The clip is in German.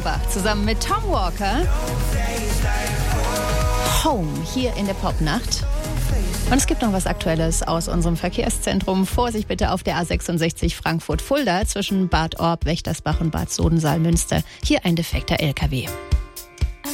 Offenbach zusammen mit Tom Walker. Home hier in der Popnacht. Und es gibt noch was Aktuelles aus unserem Verkehrszentrum. Vorsicht bitte auf der A66 Frankfurt-Fulda zwischen Bad Orb, Wächtersbach und Bad Sodensaal-Münster. Hier ein defekter LKW.